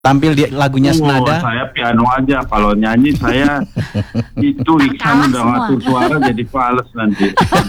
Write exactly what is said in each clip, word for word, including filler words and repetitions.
tampil di lagunya Oh, Senada? saya piano aja. Kalau nyanyi saya itu Iksan udah ngatur suara jadi fals nanti.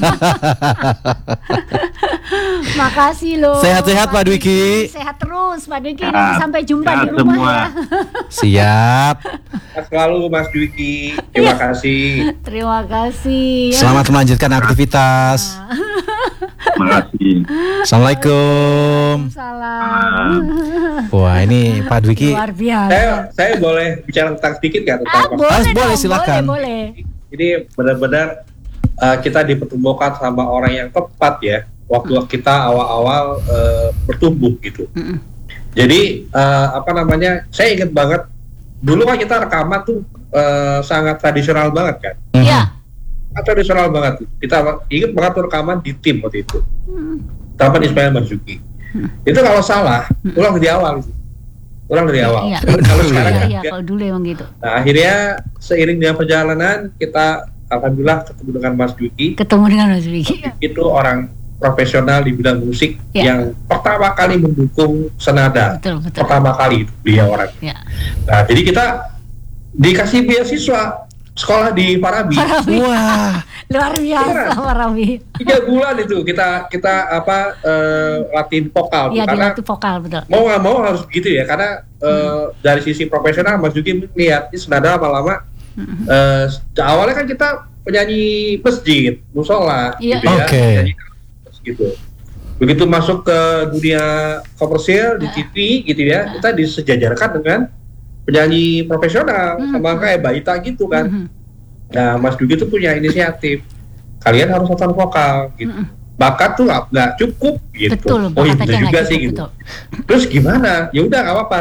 Makasih loh. Sehat-sehat Pak Dwiki. Sehat terus Pak Dwiki. Sehat. Nanti sampai jumpa Sehat di rumah semua. ya. Siap. Sehat selalu Mas Dwiki. Terima kasih. Terima kasih. Selamat melanjutkan aktivitas. Terima kasih. Assalamualaikum. Salam. Wah, ini Pak Dwiki. Luar biasa. Saya saya boleh bicara tentang sedikit nggak tentang Ah, Mas? boleh, Mas, boleh, dong, silakan. Boleh, boleh. Ini benar-benar uh, kita dipertemukan sama orang yang tepat ya. Waktu kita awal-awal uh, bertumbuh gitu. Mm-mm. Jadi uh, apa namanya? Saya ingat banget dulu kan kita rekaman tuh uh, sangat tradisional banget kan. Iya. Sangat tradisional banget. Kita ingat banget tuh rekaman di tim waktu itu. Mm. Taman Ismail Marzuki. Itu kalau salah, ulang dari awal. Ulang dari awal. Iya. Kalau sekarang Iya, kan iya, enggak. kalau dulu emang gitu. Nah, akhirnya seiring dengan perjalanan kita alhamdulillah ketemu dengan Mas Dwiki. Ketemu dengan Mas Dwiki. Itu orang profesional di bidang musik Ya. yang pertama kali mendukung Senada. Betul, betul. Pertama kali itu dia orang. Ya. Nah, jadi kita dikasih beasiswa sekolah di Parabi. Wah, Luar biasa Pak Rami. Tiga bulan itu kita kita apa eh, latihan vokal Iya, karena dilatih vokal betul. mau nggak mau harus begitu ya karena eh, dari sisi profesional Mas Dwiki lihat ini Senada lama-lama eh, awalnya kan kita penyanyi masjid musola Iya. gitu ya Oke. penyanyi gitu begitu masuk ke dunia komersil di T V gitu ya kita disejajarkan dengan penyanyi profesional Hmm. sama kayak Mbak Ita gitu kan. Mhm. Nah Mas Dwiki tuh punya inisiatif kalian harus latihan vokal gitu Mhm. bakat tuh nggak nggak cukup gitu. Betul, Oh iya bakatnya bener nggak juga cukup, sih gitu. betul. Terus gimana? Ya udah nggak apa-apa.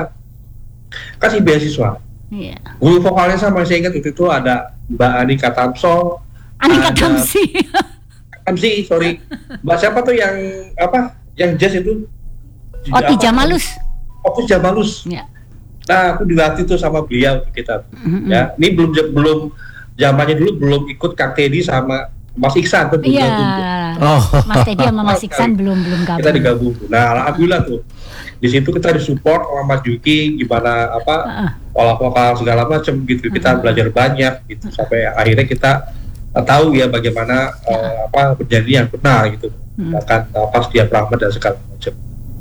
Kasih beasiswa. Iya. Guru vokalnya sama saya ingat waktu itu ada Mbak Anika Tamso. Anika ada- Tamsi. Tamsi, sorry. Mbak siapa tuh yang apa? Yang jazz itu? Oti Apa? Jamalus. Otis Jamalus. Ya. Nah, aku dilatih tuh sama beliau kita. Mhm. Ya, ini belum belum zamannya dulu belum ikut Kang Teddy sama Mas Iksan tuh belum Iya. gabung tuh. oh, Mas Teddy sama Mas Iksan belum belum gabung. Kita digabung. Nah, alhamdulillah tuh. Di situ kita disupport sama Mas Dwiki gimana apa Heeh. pola vokal segala macam gitu. Kita belajar banyak gitu sampai akhirnya kita uh, tahu ya bagaimana uh, apa bernyanyi yang benar gitu. Hmm. Bahkan uh, pas dia Rahmat dan segala macam.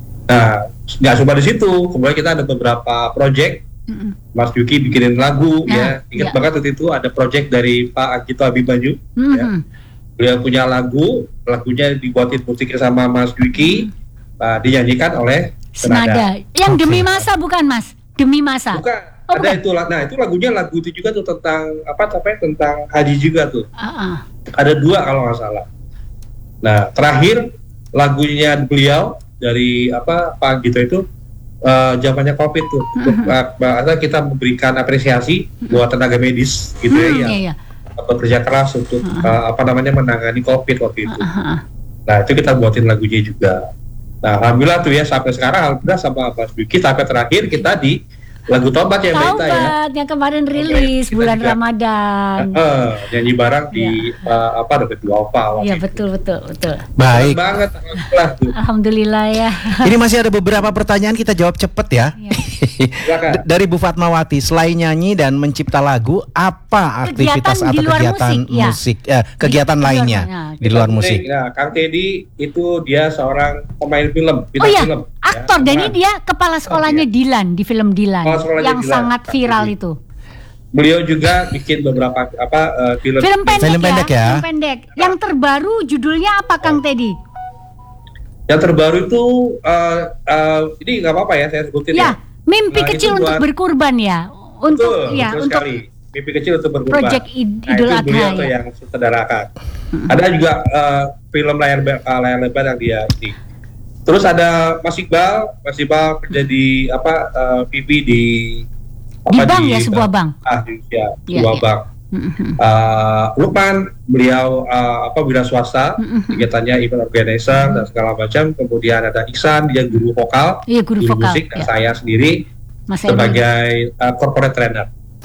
Nah, nggak cuma di situ. Kemudian kita ada beberapa project. Mhm. Mas Dwiki bikinin lagu Nah, ya. Ingat iya. banget waktu itu ada project dari Pak Agito Abimanyu. Ya. Mhm. Beliau punya lagu, lagunya dibuatin musiknya sama Mas Dwiki, uh, dinyanyikan oleh Senada. Senada. Yang Oke. demi masa bukan Mas? Demi masa. Bukan, Oh, ada bukan. itu. Nah, itu lagunya lagu itu juga tuh tentang apa namanya tentang haji juga tuh. Heeh. Ada dua kalau nggak salah. Nah, terakhir lagunya beliau dari apa Pak Agito itu uh, zamannya Covid tuh. Untuk uh, kita memberikan apresiasi buat tenaga medis gitu Hmm, ya yang iya, iya. bekerja keras untuk uh, apa namanya menangani Covid waktu itu. Heeh. Nah itu kita buatin lagunya juga. Nah alhamdulillah tuh ya sampai sekarang alhamdulillah sama Mas Dwiki sampai terakhir kita di lagu Tobat ya Mbak Ita ya. Taubat yang kemarin rilis Kita bulan juga- Ramadan. Eh, nyanyi bareng di uh, apa dapat dua apa Iya betul betul betul. baik. banget alhamdulillah tuh. Alhamdulillah ya. Ini masih ada beberapa pertanyaan, kita jawab cepet ya. Iya. Silakan. D- Dari Bu Fatmawati, selain nyanyi dan mencipta lagu, apa aktivitas Kegiatan di atau luar kegiatan musik, ya. musik, eh, kegiatan Di- di luar- lainnya ya, di luar musik? Nah Kang Teddy itu dia seorang pemain film, Oh bintang iya, film. aktor. ya. Dan ini Nah, dia kepala sekolahnya iya. Dilan di film Dilan Kepala sekolahnya yang Dilan, sangat Kang viral Teddy. itu. Beliau juga bikin beberapa apa uh, film. Film pendek, Film pendek ya. Film pendek. Yang terbaru judulnya apa Kang Teddy? Yang terbaru itu uh, uh, ini nggak apa-apa ya saya sebutin ya. Ya, mimpi Nah, kecil itu untuk buat- berkurban ya. Untuk Betul, ya, betul untuk sekali. Mimpi kecil untuk berkurban. Project Id- Nah, Idul itu Adha, beliau tuh ya. yang sutradarakan. Ada juga uh, film layar be- uh, layar lebar yang dia ini. Terus ada Mas Iqbal, Mas Iqbal kerja di apa uh, P P di Di bank ya, sebuah bank. Ah, di ya, Iya, sebuah iya. bank. Mhm. Uh, Lukman, beliau uh, apa wira swasta, Mhm. kegiatannya event organizer dan segala macam. Kemudian ada Iksan, dia guru vokal, Iya, guru vokal. musik, dan Ya. saya sendiri Mas Edi. sebagai uh, corporate trainer.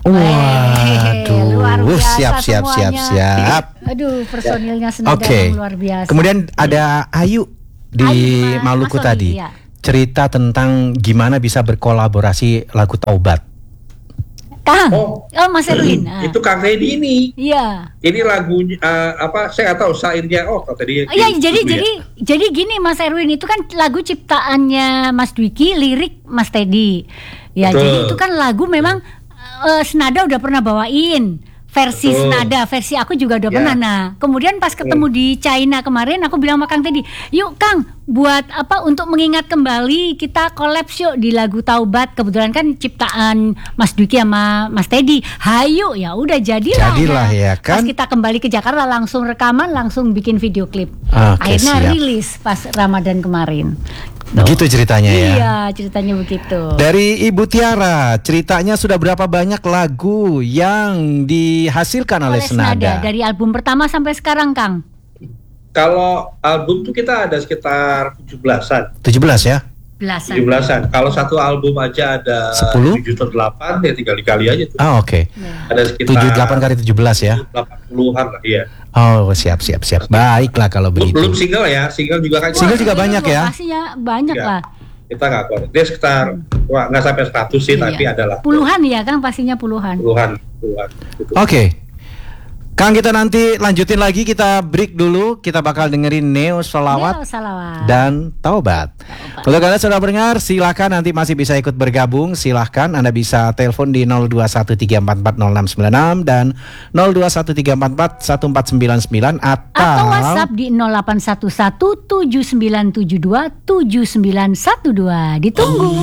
Hehehe, luar Waduh, biasa siap siap siap semuanya. siap. Aduh, personilnya Senada Oke. yang luar biasa. Kemudian ada Ayu di Ayu, Ma- Maluku Mas Sony, tadi. iya. cerita tentang gimana bisa berkolaborasi lagu Taubat. Kang. Oh. Oh, Mas Erwin. Ah. Itu Kang Teddy ini. Iya. Ini lagunya uh, apa? Saya nggak tahu syairnya. Oh, Kang Teddy. Iya, jadi jadi jadi gini Mas Erwin, itu kan lagu ciptaannya Mas Dwiki, lirik Mas Teddy. Ya, Betul. jadi itu kan lagu memang uh, Senada udah pernah bawain. Versi Betul. Senada, versi aku juga udah Ya. pernah. Nah, kemudian pas ketemu di China kemarin, aku bilang sama Kang Teddy, yuk Kang, buat apa untuk mengingat kembali kita collab yuk di lagu Taubat. Kebetulan kan ciptaan Mas Dwiki sama Mas Teddy. Hayu, ya udah jadilah. Jadilah, Nah, ya kan? Pas kita kembali ke Jakarta langsung rekaman, langsung bikin video klip. Oke, Akhirnya siap. rilis pas Ramadan kemarin. Begitu ceritanya ya. Iya, ceritanya begitu. Dari Ibu Tiara, ceritanya sudah berapa banyak lagu yang dihasilkan oleh, Oleh Senada? dari album pertama sampai sekarang, Kang. Kalau album tuh kita ada sekitar tujuh belasan. tujuh belas ya? Belasan. tujuh belasan. Kalau satu album aja ada sepuluh? tujuh atau delapan, ya tinggal dikali aja tuh. Ah, oke. Ada sekitar tujuh delapan kali tujuh belas ya. delapan puluhan lah, iya. Oh, siap siap siap. Baiklah kalau Belum, belum begitu. single ya, single juga kan. Single juga Wah, banyak ya? Pastinya banyak Iya. lah. Kita nggak keluar. Dia sekitar, wah nggak sampai seratus sih, Iya. tapi adalah Puluhan ya, Kang, pastinya puluhan. puluhan, puluhan. Gitu. Oke. Kang, kita nanti lanjutin lagi, kita break dulu. Kita bakal dengerin Neo Salawat Iya, salawat. dan Taubat. Untuk kalian sudah mendengar, silahkan nanti masih bisa ikut bergabung. Silahkan Anda bisa telepon di nol dua satu tiga empat empat nol enam sembilan enam dan nol dua satu tiga empat empat satu empat sembilan sembilan atau, Atau WhatsApp di nol delapan satu satu tujuh sembilan tujuh dua tujuh sembilan satu dua. Ditunggu.